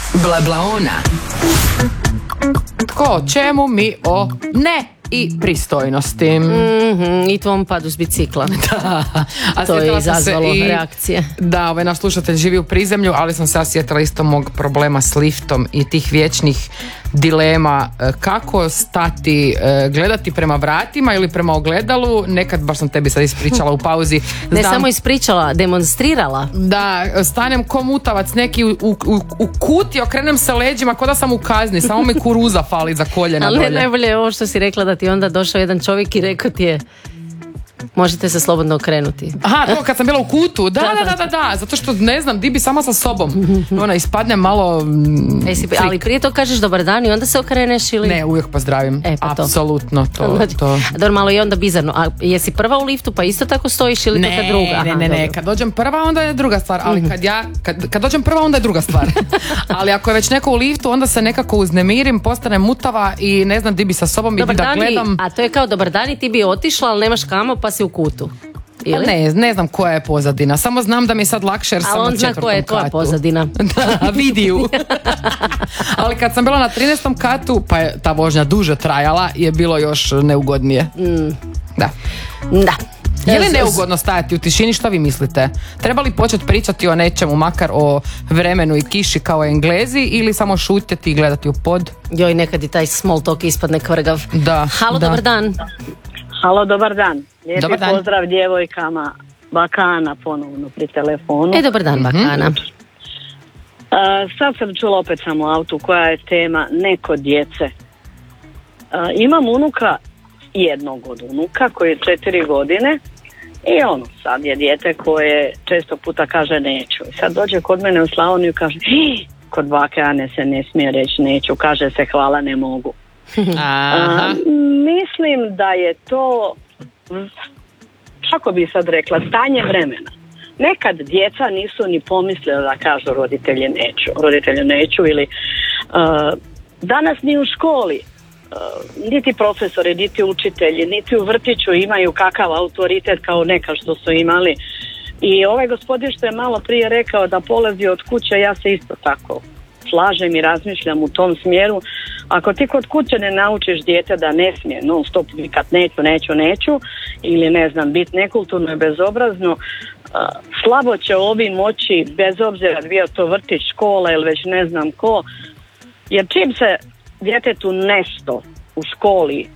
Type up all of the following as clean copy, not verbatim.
Blablaona. Tko o čemu, mi o ne i pristojnosti. I tvom padu s bicikla. Da. A to je sjetila sam se izazvalo reakcije. Da, ovaj naš slušatelj živi u prizemlju, ali sam se sjetila isto mog problema s liftom i tih vječnih dilema kako stati, gledati prema vratima ili prema ogledalu. Nekad, baš sam tebi sad ispričala u pauzi. Ne samo ispričala, demonstrirala. Da, stanem ko mutavac neki u kut i okrenem se leđima ko da sam u kazni, samo mi kuruza fali za koljena ali dolje. Najbolje je ovo što si rekla, da ti onda došao jedan čovjek i rekao ti je možete se slobodno okrenuti. Aha, to kad sam bila u kutu. Da, zato što ne znam, di bi sama sa sobom. Ona ispadne malo ali prije to kažeš dobar dan i onda se okreneš ili? Ne, uvijek pozdravim. Pa apsolutno to. Dobro, malo je onda bizarno. A jesi prva u liftu pa isto tako stojiš ili to kad druga? Ne, kad dođem prva onda je druga stvar, ali kad dođem prva onda je druga stvar. Ali ako je već neko u liftu, onda se nekako uznemirim, postanem mutava i ne znam di bi sa sobom i da gledam. A to je kao dobar dan i ti bi otišla, ali nemaš kamo pa si u kutu. Ne znam koja je pozadina. Samo znam da mi je sad lakše jer sam na 4. katu. Ali on zna koja je tvoja pozadina. Da, vidi ju. Ali kad sam bila na 13. katu, pa je ta vožnja duže trajala, je bilo još neugodnije. Da. Je li neugodno stajati u tišini, što vi mislite? Treba li početi pričati o nečemu, makar o vremenu i kiši kao Englezi, ili samo šutjeti i gledati u pod? Joj, nekad i taj small talk ispadne kvrgav. Da. Halo, dobar dan. Halo, dobar dan. Lijepi dobar dan. Pozdrav djevojkama. Bakana ponovno pri telefonu. Dobar dan, Bakana. Sad sam čula, opet sam u autu, koja je tema neko djece. Imam unuka, jednog od unuka koji je 4 godine i sad je dijete koje često puta kaže neću. I sad dođe kod mene u Slavoniju i kaže kod bake Ane se ne smije reći neću, kaže se hvala ne mogu. Mislim da je to, kako bi sad rekla, stanje vremena. Nekad djeca nisu ni pomislila da kažu roditelju neću ili danas ni u školi niti profesori, niti učitelji, niti u vrtiću imaju kakav autoritet kao nekad što su imali. I ovaj gospodin što je malo prije rekao da polazi od kuće, ja se isto tako slažem i razmišljam u tom smjeru. Ako ti kod kuće ne naučiš dijete da ne smije non stop vikat neću ili ne znam biti nekulturno i bezobrazno, slabo će ovi moći, bez obzira bio to vrtić, škola ili već ne znam ko, jer čim se djetetu nešto u školi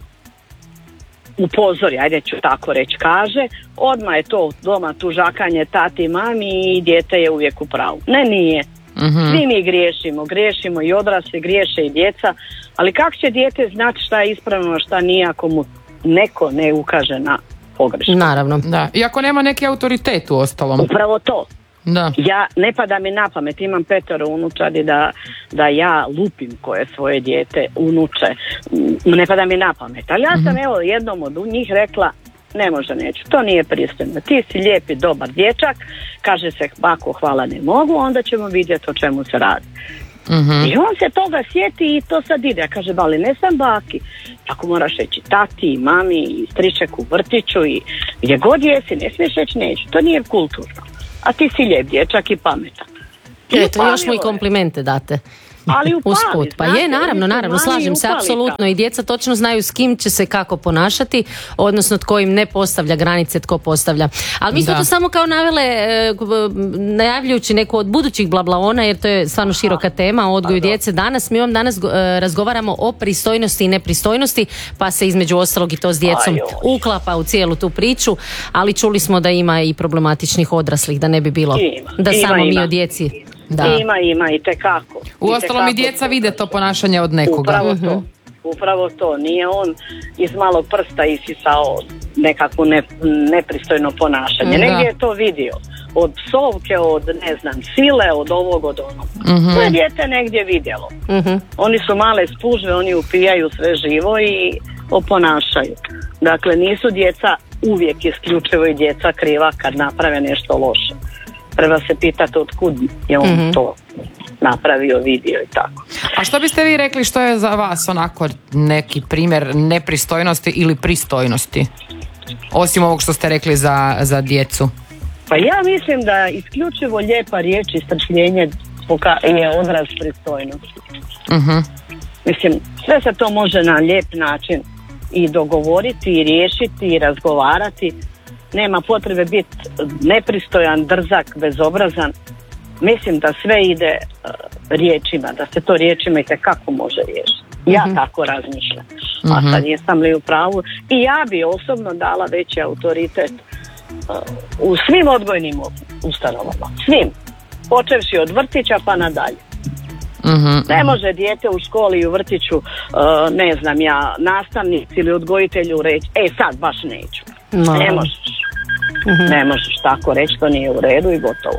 upozori, ajde ću tako reći, kaže, odmah je to doma tužakanje tati, mami i dijete je uvijek u pravu. Ne, nije. Svi mi griješimo i odrasli, griješe i djeca, ali kako će dijete znati šta je ispravno, šta nije ako mu neko ne ukaže na pogrešku? Naravno. Da. I ako nema neki autoritet u ostalom. Upravo to. Da. Ja, ne pada mi na pamet, imam 5 unučadi da ja lupim koje svoje dijete unuče, ne pada mi na pamet, ali ja sam jednom od njih rekla ne može, neću, to nije pristojno, ti si lijepi dobar dječak, kaže se bako hvala ne mogu, onda ćemo vidjeti o čemu se radi. I on se toga sjeti i to sad ide, kaže bali ne sam baki, tako moraš reći tati i mami i striček u vrtiću i gdje god jesi, ne smiješ reći neću, to nije kulturno. A ti si lijep dječak i pametan. Eto, još mu i komplimente date. Ali upali, pa je, naravno, slažem se apsolutno i djeca točno znaju s kim će se kako ponašati, odnosno tko im ne postavlja granice, tko postavlja. Ali mi smo to samo kao navele najavljujući neku od budućih blablaona, jer to je stvarno široka tema o odgoju djece. Danas mi razgovaramo o pristojnosti i nepristojnosti, pa se između ostalog i to s djecom uklapa u cijelu tu priču, ali čuli smo da ima i problematičnih odraslih, da ne bi bilo da samo mi o djeci. Da. Ima i tekako. Uostalom i djeca vide to ponašanje od nekoga. Upravo to. Nije on iz malog prsta isisao nekakvu nepristojno ponašanje. Negdje je to vidio. Od psovke, od ne znam, sile, od ovog, od onog. To je dijete negdje vidjelo. Oni su male spužve, oni upijaju sve živo i oponašaju. Dakle, nisu djeca uvijek isključivo i djeca kriva kad naprave nešto loše. Treba se pitati otkud je on to napravio, vidio i tako. A što biste vi rekli, što je za vas onako neki primjer nepristojnosti ili pristojnosti? Osim ovog što ste rekli za djecu. Pa ja mislim da isključivo lijepa riječ i strpljenje je odraz pristojnosti. Uh-huh. Mislim, sve se to može na lijep način i dogovoriti i riješiti i razgovarati. Nema potrebe biti nepristojan, drzak, bezobrazan. Mislim da sve ide riječima, da se to riječima i kako može riješiti. Ja tako razmišljam. A sad jesam li u pravu? I ja bi osobno dala veći autoritet u svim odgojnim ustanovama. Svim. Počevši od vrtića pa nadalje. Ne može dijete u školi i u vrtiću, ne znam ja, nastavnici ili odgojitelju reći, sad baš neću. No. Ne možeš. Ne možeš tako reći, to nije u redu i gotovo.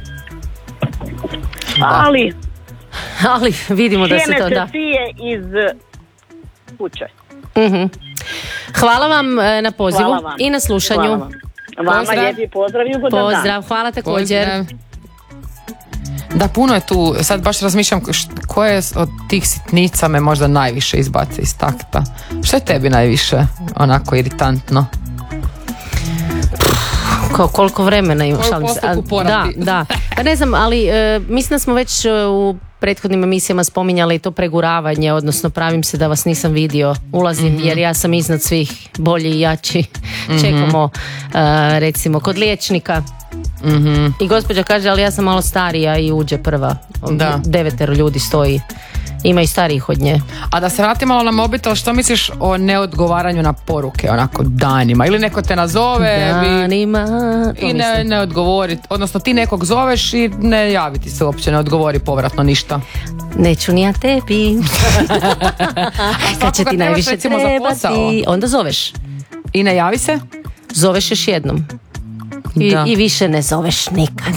Ali vidimo da se to da. Sjeme se sije iz kuće. Hvala vam na pozivu i na slušanju. Hvala vam. Vama lijepi pozdrav i ugodan dan. Pozdrav, hvala također. Da, puno je tu, sad baš razmišljam koje od tih sitnica me možda najviše izbaci iz takta. Što je tebi najviše onako iritantno? Koliko vremena imaš? Da. Pa ne znam, ali mislim da smo već u prethodnim emisijama spominjali to preguravanje, odnosno pravim se da vas nisam vidio, ulazim jer ja sam iznad svih, bolji i jači. Čekamo recimo kod liječnika i gospođa kaže, ali ja sam malo starija i uđe prva. 9 ljudi stoji. Ima i starijih od nje. A da se vrati malo na mobitel, što misliš o neodgovaranju na poruke, onako danima? Ili neko te nazove danima, i ne odgovori, odnosno ti nekog zoveš i ne javi ti se uopće, ne odgovori povratno ništa. Neću ni ja tebi. Kad će ti najviše trebati, onda zoveš. I ne javi se? Zoveš još jednom. I više ne zoveš nikad.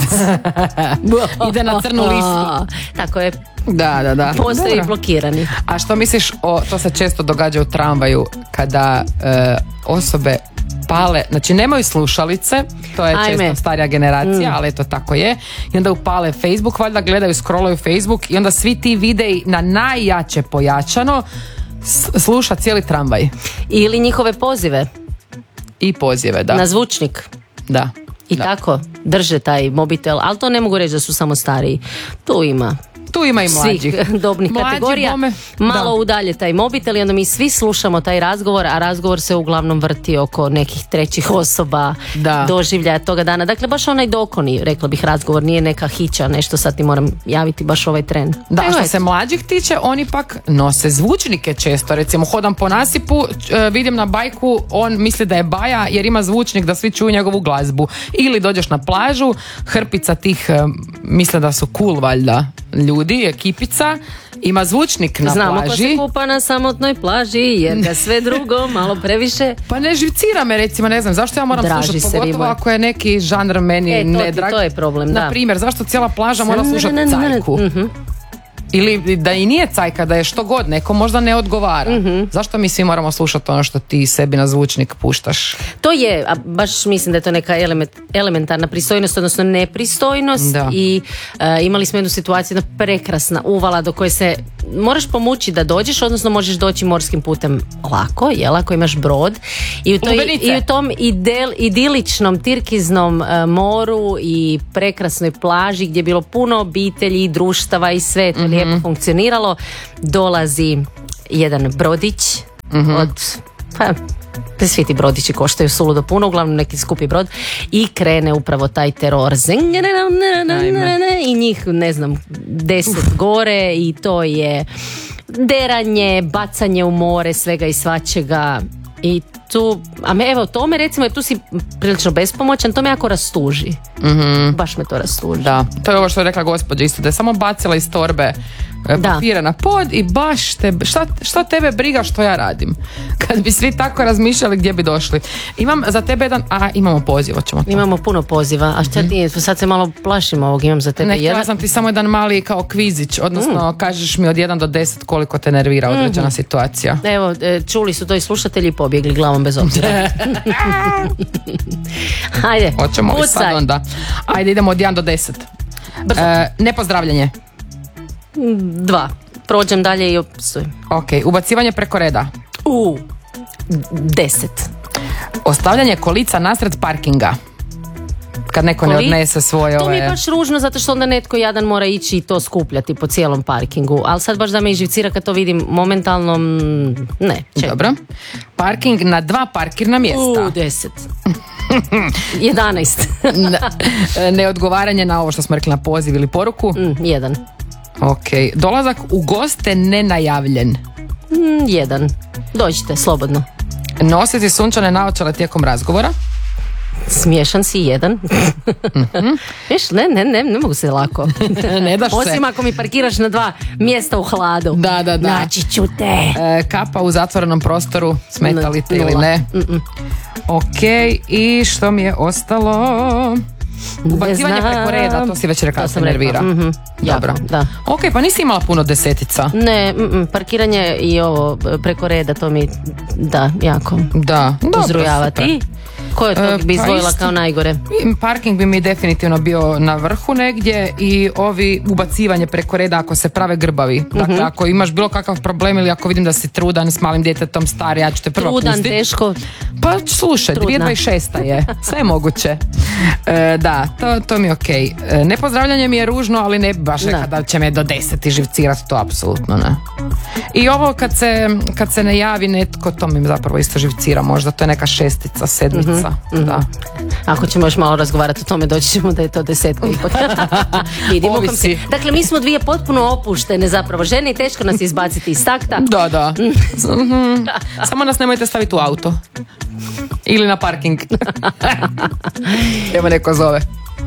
Ide na crnu listu. Tako je. Da. Postoji blokirani. A što misliš to se često događa u tramvaju kada osobe pale, znači nemaju slušalice, to je često starija generacija, ali eto tako je, i onda upale Facebook, valjda gledaju, scrollaju Facebook i onda svi ti videi na najjače pojačano sluša cijeli tramvaj. Ili njihove pozive. I pozive, da. Na zvučnik. Da. I tako drže taj mobitel, ali to ne mogu reći da su samo stariji. Tu ima i mlađih. Svih dobnih kategorija. Malo udalje taj mobitel i onda mi svi slušamo taj razgovor, a razgovor se uglavnom vrti oko nekih trećih osoba, doživljaja toga dana. Dakle, baš onaj dokoni, rekla bih, razgovor, nije neka hića, nešto sad ti moram javiti baš ovaj tren. Da, što se mlađih tiče, oni pak nose zvučnike često. Recimo, hodam po nasipu, vidim na bajku, on misli da je baja jer ima zvučnik da svi čuju njegovu glazbu. Ili dođeš na plažu, hrpica tih, misle da su cool valjda ljudi, ekipica, ima zvučnik na Znamo plaži. Znamo ko se kupa na samotnoj plaži, jer ga sve drugo malo previše. Pa ne živcira me, recimo, ne znam, zašto ja moram slušati, pogotovo ako je neki žanr meni nedrag. To je problem, da. Na primjer, zašto cijela plaža mora slušati cajku? Ili da i nije cajka, da je što god, neko možda ne odgovara. Zašto mi svi moramo slušati ono što ti sebi na zvučnik puštaš? To je, a baš mislim da je to neka elementarna pristojnost, odnosno nepristojnost. I imali smo jednu situaciju, jedna prekrasna uvala do koje se moraš pomući da dođeš, odnosno možeš doći morskim putem lako, ako imaš brod. I u tom idiličnom tirkiznom moru i prekrasnoj plaži gdje je bilo puno obitelji i društava i sve to lijepo funkcioniralo, dolazi jedan brodić od svi ti brodići koštaju suludo puno, uglavnom neki skupi brod, i krene upravo taj teror i njih, ne znam, 10 gore i to je deranje, bacanje u more svega i svačega. I tu, evo to me recimo, jer tu si prilično bespomoćan, to me jako rastuži. Baš me to rastuži. Da, to je ovo što je rekla gospođa isto, da je samo bacila iz torbe papira na pod i baš što tebe briga što ja radim. Kad bi svi tako razmišljali, gdje bi došli. Imam za tebe imamo poziv, hoćemo to. Imamo puno poziva, a šta ti, sad se malo plašim ovog, imam za tebe jedan. Ne, sam ti samo jedan mali kao kvizić, odnosno kažeš mi od 1 do 10 koliko te nervira određena situacija. Evo, čuli su to i slušatelji i pobjegli glavom bez obzira. Ajde, hoćemo li sad onda? Ajde, idemo od 1 do 10. Nepozdravljanje. 2. Prođem dalje i opsujem. Ok, ubacivanje preko reda. 10. Ostavljanje kolica nasred parkinga. kad neko ne odnese svoje To mi je baš ružno zato što onda netko jadan mora ići i to skupljati po cijelom parkingu. Ali sad baš da me živcira kad to vidim momentalno, ne. Dobro. Parking na 2 parkirna mjesta. 10. 11. Neodgovaranje na ovo što smo rekli, na poziv ili poruku. 1. Ok. Dolazak u goste nenajavljen. 1. Dođite, slobodno. Nositi sunčane naočale tijekom razgovora. Smiješan si, 1. Viš, ne mogu se lako. Ne daš se. Osim ako mi parkiraš na 2 mjesta u hladu. Da. Naći ću te. Kapa u zatvorenom prostoru, smeta li te ili ne? Ok, i što mi je ostalo? Ubacivanje preko reda, to si već rekao, se nervira. Dobro. Da. Ok, pa nisi imala puno 10. Ne, parkiranje i ovo preko reda, to mi jako uzrujava. Ti? Ko je to bi izdvojila kao najgore? Parking bi mi definitivno bio na vrhu negdje i ovi ubacivanje preko reda ako se prave grbavi. Dakle, ako imaš bilo kakav problem ili ako vidim da si trudan s malim djetetom, stari, ja ću te prvo pustiti. Trudan, teško. Pa slušaj, 2026. je. Sve je moguće. Da, to mi je okej. Nepozdravljanje mi je ružno, ali ne baš da će me do 10 živcirati, to apsolutno ne. I ovo kad se ne javi netko, to mi zapravo isto živcira, možda to je neka 6, 7. Da. Ako ćemo još malo razgovarati o tome, doći ćemo da je to 10 ipak. Vidimo kom se. Dakle, mi smo 2 potpuno opuštene zapravo žene i teško nas izbaciti iz takta. Da. Samo nas nemojte staviti u auto. Ili na parking. Evo neko zove.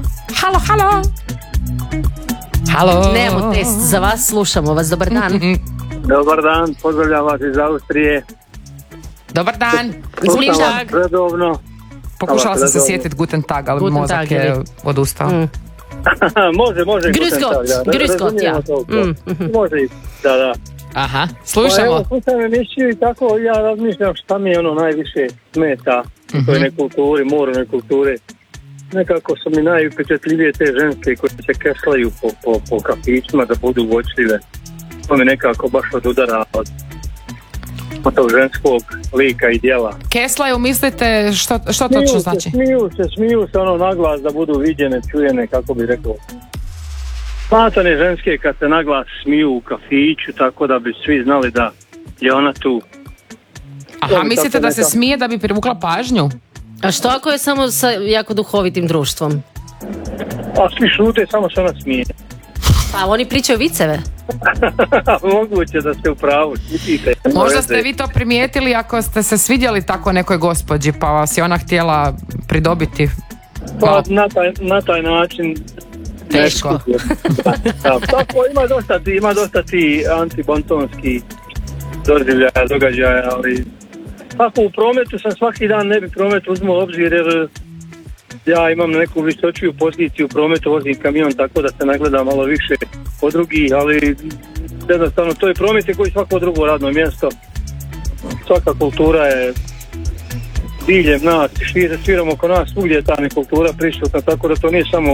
Halo. Nemamo test za vas, slušamo vas, dobar dan. Dobar dan, pozdravljam vas iz Austrije. Dobar dan. Guten Tag. Redovno. Pokušala sam se sjetiti Guten Tag, ali mozak je odustao. Može. Grüß Gott, ja. Može, da. Aha, slušamo. Evo, slušam emisiju i tako ja razmišljam šta mi najviše smeta u toj nekulturi, moralnoj kulturi. Nekako su mi najupečatljivije te ženske koje se keslaju po kafićima da budu uočljive. To mi nekako baš odudara od tog ženskog lika i djela. Keslaju, mislite, što točno znači? Smiju se naglas da budu viđene, čujene, kako bi rekao. Smatane ženske kad se naglas smiju u kafiću, tako da bi svi znali da je ona tu. Aha, mislite da se smije da bi privukla pažnju? A što ako je samo sa jako duhovitim društvom? A svi šute, samo se ona smije. Pa oni pričaju viceve. Moguće da ste u pravu. Možda ste vi to primijetili ako ste se svidjeli tako nekoj gospođi, pa vas je ona htjela pridobiti. Pa na taj način teško. Tako ima dosta ti antibontonski događaja, ali tako u prometu sam svaki dan ne bi promet uzmao obzir jer ja imam neku visočiju poziciju u prometu, vozim kamion tako da se nagleda malo više od drugih, ali jednostavno to je promet koji svako drugo radno mjesto. Svaka kultura je diljem nas, sviramo oko nas, svugdje je ta nekultura prisutna, tako da to nije samo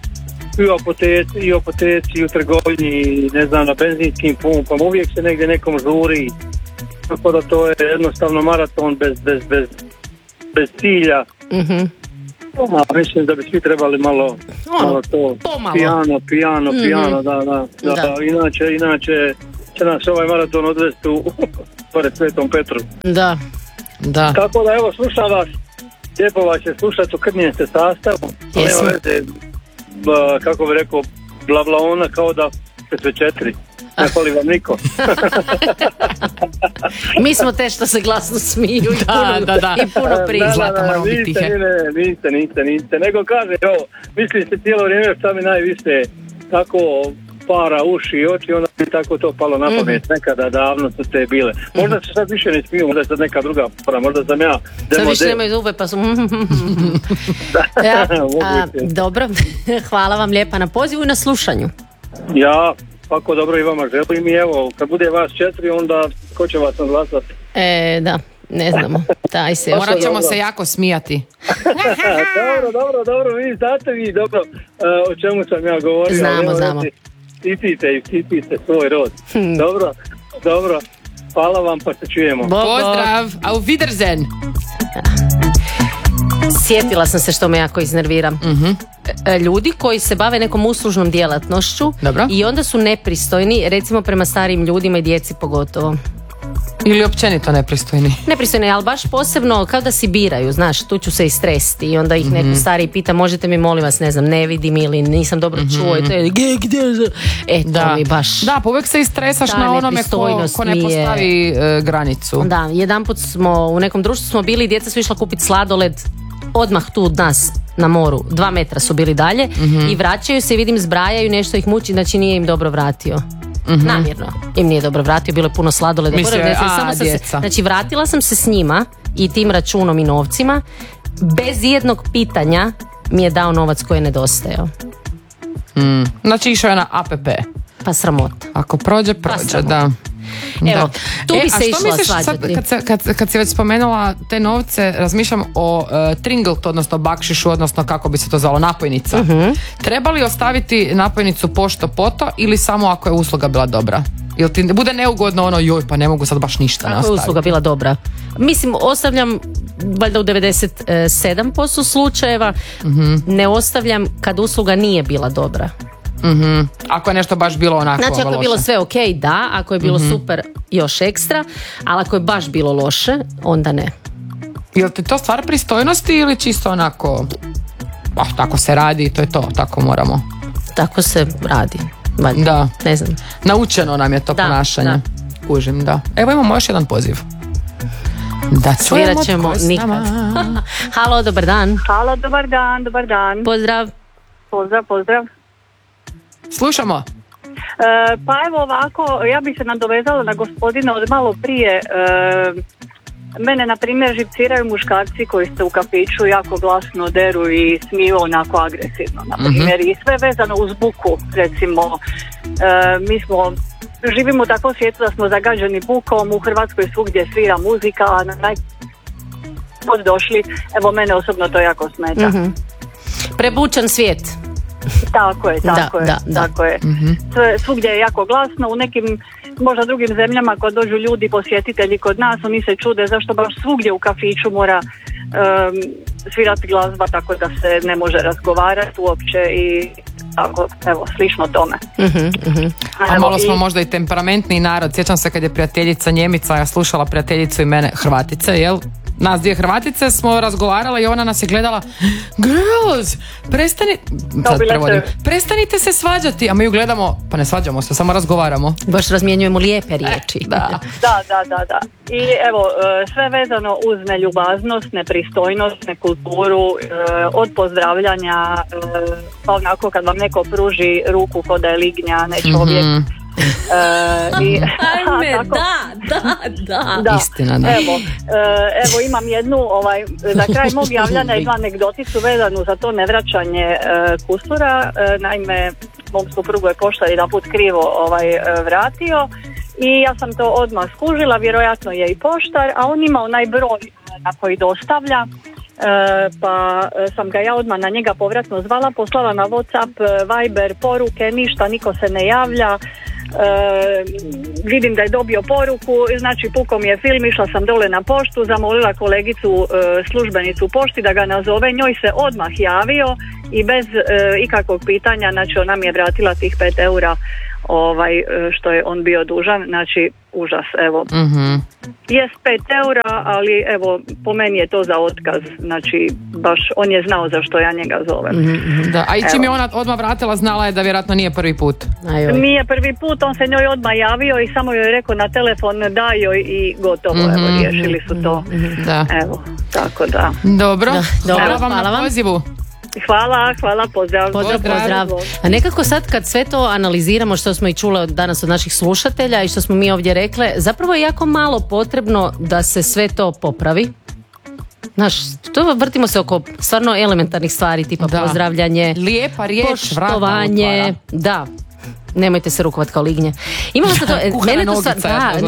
i u apoteci, i u trgovini, ne znam, na benzinskim pumpama, uvijek se negdje nekom žuri, tako da to je jednostavno maraton bez cilja. Mislim da bi svi trebali malo to pijano, da. Inače će nas ovaj maraton odvesti u pored Svetom Petru. Da. Tako da evo, slušam vas, lijepo vas je slušati, u krnjem ste sastavu, kako bi rekao, blavlaona kao da ste sve 4. Ne fali vam niko. Mi smo te što se glasno smiju i puno prizlata. Niste. Nego kaže, misli se cijelo vrijeme šta mi najviše tako para uši i oči, onda bi tako to palo na pamet. Nekada davno su te bile. Možda se sad više ne smiju, možda je sad neka druga para, možda sam ja. Sad više nemaju zube pa su... Dobro, hvala vam lijepa na pozivu i na slušanju. Ja, tako dobro i vama želim i evo, kad bude vas 4, onda ko će vas odglasati? Da, ne znamo. Morat ćemo se jako smijati. Dobro, vi znate dobro o čemu sam ja govorio. Znamo. Štitite svoj rod. Dobro, hvala vam pa se čujemo. Pozdrav, auf Wiedersehen. Sjetila sam se što me jako iznervira. Ljudi koji se bave nekom uslužnom djelatnošću. Dobro. I onda su nepristojni, recimo prema starijim ljudima i djeci pogotovo. Ili općenito nepristojni. Nepristojni, ali baš posebno kao da si biraju, znaš, tu ću se istresti i onda ih neko stariji pita, možete mi molim vas, ne znam, ne vidim ili nisam dobro čuo i to je to mi baš. Da, pa uvijek se istresaš na onome ko ne postavi granicu. Da, jedanput smo u nekom društvu smo bili, djeca su išla kupiti sladoled odmah tu od nas na moru, 2 metra su bili dalje i vraćaju se i vidim zbrajaju, nešto ih muči, znači nije im dobro vratio. Namjerno im nije dobro vratio, bilo je puno sladoleda. Znači vratila sam se s njima i tim računom i novcima, bez jednog pitanja mi je dao novac koji je nedostajao. Znači išao je na APP. Pa sramota. Ako prođe, da. Evo, tu bi se išla svađati. Kad si već spomenula te novce, razmišljam o tringlt, odnosno bakšišu, odnosno kako bi se to zvalo, napojnica. Treba li ostaviti napojnicu pošto poto ili samo ako je usluga bila dobra? Ili ti bude neugodno ono, joj, pa ne mogu sad baš ništa nastaviti? Ako je usluga bila dobra. Mislim, ostavljam valjda u 97% slučajeva, ne ostavljam kad usluga nije bila dobra. Ako je nešto baš bilo onako znači ako je bilo sve ok, da, ako je bilo super, još ekstra, ali ako je baš bilo loše, onda ne. Je li ti to stvar pristojnosti ili čisto onako tako se radi i to je to, tako moramo? Tako se radi, valjda. Da. Ne znam. Naučeno nam je to ponašanje. Da. Kužim, da. Evo imamo još jedan poziv. Da svirat ćemo nikad. Halo, dobar dan. Halo, dobar dan. Pozdrav. Slušamo. Pa evo ovako, ja bih se nadovezala na gospodina od malo prije. Mene na primjer živciraju muškarci koji se u kafiću jako glasno deru i smiju onako agresivno, na primjer, i sve vezano uz buku. Recimo, mi živimo u takvom svijetu da smo zagađeni bukom, u Hrvatskoj svugdje svira muzika, a na došli, evo mene osobno to jako smeta. Prebučan svijet. Tako je. Svugdje je jako glasno, u nekim možda drugim zemljama kad dođu ljudi, posjetitelji kod nas, oni se čude zašto baš svugdje u kafiću mora svirati glazba tako da se ne može razgovarati uopće i tako, evo, slično tome. A malo smo možda i temperamentni narod. Sjećam se kad je prijateljica Njemica, ja slušala prijateljicu i mene Hrvatice, jel? Nas dvije Hrvatice smo razgovarala i ona nas je gledala, girls, prestanite se svađati, a mi ju gledamo, pa ne svađamo se, samo razgovaramo. Baš razmjenjujemo lijepe riječi. Da. I evo, sve vezano uz neljubaznost, nepristojnost, nekulturu, od pozdravljanja, onako kad vam neko pruži ruku ko da je lignja, ne čovjek. Da. Istina, da. Evo imam jednu, za kraj mog javljanja jednu anegdoticu vezanu za to nevraćanje kusura. Naime, mom suprugu je poštar jedan put krivo vratio i ja sam to odmah skužila, vjerojatno je i poštar, a on ima onaj broj na koji dostavlja. Pa sam ga ja odmah na njega povratno zvala, poslala na WhatsApp, Viber poruke, ništa, niko se ne javlja. Vidim da je dobio poruku, znači pukom je film, išla sam dole na poštu, zamolila kolegicu službenicu pošti da ga nazove, njoj se odmah javio i bez ikakvog pitanja, znači ona mi je vratila tih 5 eura što je on bio dužan, znači užas, evo. Jest 5 eura, ali evo, po meni je to za otkaz, znači baš on je znao zašto ja njega zovem. Da, a i čim je ona odmah vratila, znala je da vjerojatno nije prvi put. Nije prvi put, on se njoj odmah javio i samo joj je rekao na telefon daj joj i gotovo, evo, riješili su to. Da. Evo, tako da. Dobro. Hvala vam na pozivu. Hvala, pozdrav. A nekako sad kad sve to analiziramo što smo i čule danas od naših slušatelja i što smo mi ovdje rekle, zapravo je jako malo potrebno da se sve to popravi. Znaš, to vrtimo se oko stvarno elementarnih stvari, tipa pozdravljanje, lijepa riječ, poštovanje, da. Nemojte se rukovati kao lignje. Imala sam to, mene to stvar,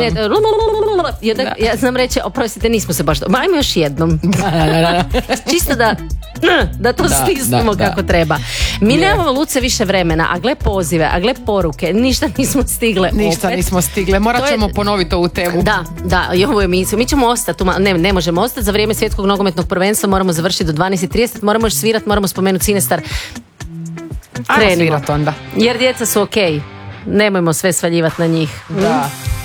ja znam reći, oprostite, nismo se baš, ajmo još jednom. Čisto da to stisnemo kako treba. Mi nemamo Luce više vremena, a gle pozive, a gle poruke, ništa nismo stigle. Ništa nismo stigle, morat ćemo ponoviti ovu temu. Da, i ovu emisiju. Mi ćemo ostati, ne možemo ostati za vrijeme svjetskog nogometnog prvenstva, moramo završiti do 12:30, moramo još svirati, moramo spomenuti Cinestar. Ajmo svirat onda. Jer djeca su okej. Nemojmo sve svaljivati na njih. Da.